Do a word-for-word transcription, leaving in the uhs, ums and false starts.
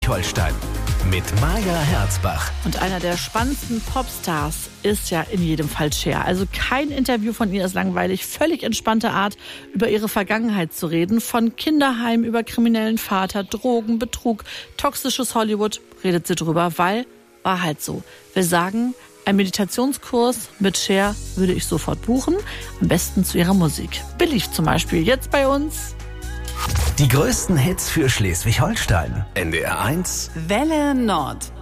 Schleswig-Holstein. Mit Maja Herzbach. Und einer der spannendsten Popstars ist ja in jedem Fall Cher. Also kein Interview von ihr ist langweilig. Völlig entspannte Art, über ihre Vergangenheit zu reden. Von Kinderheim über kriminellen Vater, Drogen, Betrug, toxisches Hollywood redet sie drüber, weil war halt so. Wir sagen, ein Meditationskurs mit Cher würde ich sofort buchen. Am besten zu ihrer Musik. Billig zum Beispiel. Jetzt bei uns. Die größten Hits für Schleswig-Holstein. N D R eins Welle Nord.